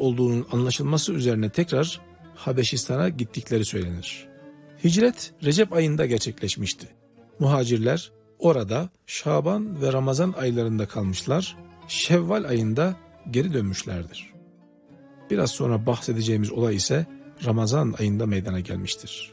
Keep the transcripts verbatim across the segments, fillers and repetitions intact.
olduğunun anlaşılması üzerine tekrar Habeşistan'a gittikleri söylenir. Hicret Recep ayında gerçekleşmişti. Muhacirler orada Şaban ve Ramazan aylarında kalmışlar, Şevval ayında geri dönmüşlerdir. Biraz sonra bahsedeceğimiz olay ise Ramazan ayında meydana gelmiştir.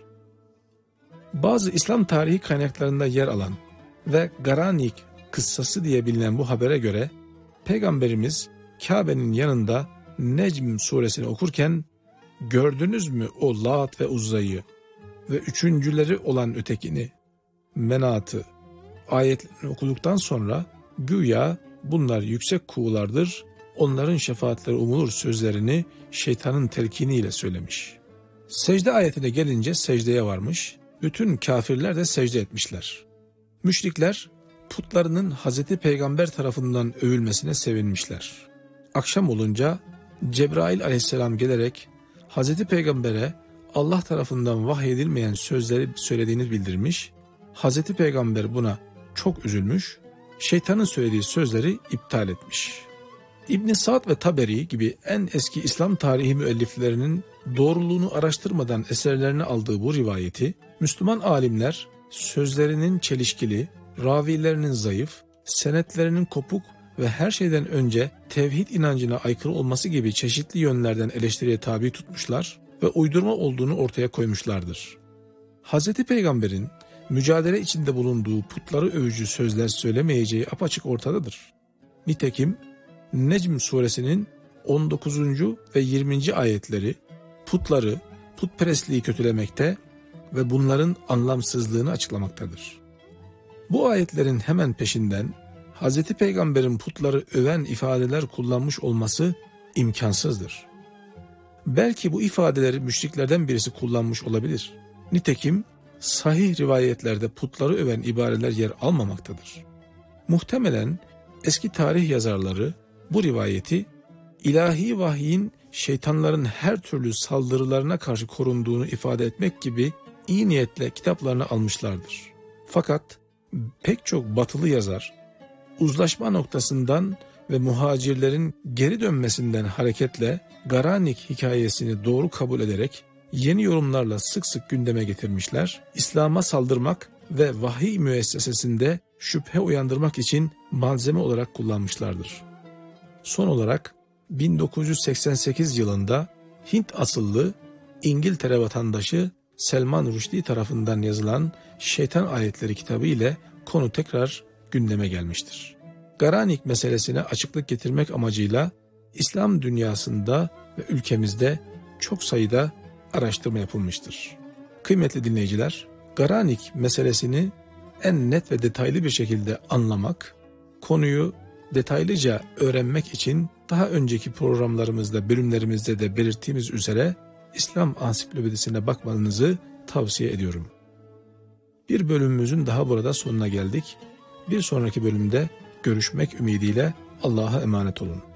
Bazı İslam tarihi kaynaklarında yer alan ve Garanik kıssası diye bilinen bu habere göre Peygamberimiz Kabe'nin yanında Necm suresini okurken "Gördünüz mü o Lat ve Uzza'yı ve üçüncüleri olan ötekini, Menat'ı" ayetlerini okuduktan sonra güya bunlar yüksek kuğulardır, onların şefaatleri umulur sözlerini şeytanın telkiniyle söylemiş. Secde ayetine gelince secdeye varmış, bütün kafirler de secde etmişler. Müşrikler putlarının Hazreti Peygamber tarafından övülmesine sevinmişler. Akşam olunca Cebrail aleyhisselam gelerek Hazreti Peygamber'e Allah tarafından vahyedilmeyen sözleri söylediğini bildirmiş, Hazreti Peygamber buna çok üzülmüş, şeytanın söylediği sözleri iptal etmiş. İbn Sa'd ve Taberi gibi en eski İslam tarihi müelliflerinin doğruluğunu araştırmadan eserlerine aldığı bu rivayeti, Müslüman alimler sözlerinin çelişkili, ravilerinin zayıf, senetlerinin kopuk ve her şeyden önce tevhid inancına aykırı olması gibi çeşitli yönlerden eleştiriye tabi tutmuşlar ve uydurma olduğunu ortaya koymuşlardır. Hazreti Peygamber'in mücadele içinde bulunduğu putları övücü sözler söylemeyeceği apaçık ortadadır. Nitekim Necm suresinin on dokuzuncu ve yirminci ayetleri putları, putperestliği kötülemekte ve bunların anlamsızlığını açıklamaktadır. Bu ayetlerin hemen peşinden Hz. Peygamber'in putları öven ifadeler kullanmış olması imkansızdır. Belki bu ifadeleri müşriklerden birisi kullanmış olabilir. Nitekim sahih rivayetlerde putları öven ibareler yer almamaktadır. Muhtemelen eski tarih yazarları bu rivayeti ilahi vahyin şeytanların her türlü saldırılarına karşı korunduğunu ifade etmek gibi iyi niyetle kitaplarına almışlardır. Fakat pek çok batılı yazar uzlaşma noktasından ve muhacirlerin geri dönmesinden hareketle Garanik hikayesini doğru kabul ederek yeni yorumlarla sık sık gündeme getirmişler, İslam'a saldırmak ve vahiy müessesesinde şüphe uyandırmak için malzeme olarak kullanmışlardır. Son olarak bin dokuz yüz seksen sekiz yılında Hint asıllı İngiltere vatandaşı Selman Rushdie tarafından yazılan Şeytan Ayetleri kitabı ile konu tekrar gündeme gelmiştir. Garanik meselesine açıklık getirmek amacıyla İslam dünyasında ve ülkemizde çok sayıda araştırma yapılmıştır. Kıymetli dinleyiciler, Garanik meselesini en net ve detaylı bir şekilde anlamak, konuyu detaylıca öğrenmek için daha önceki programlarımızda, bölümlerimizde de belirttiğimiz üzere İslam Ansiklopedisine bakmanızı tavsiye ediyorum. Bir bölümümüzün daha burada sonuna geldik. Bir sonraki bölümde görüşmek ümidiyle Allah'a emanet olun.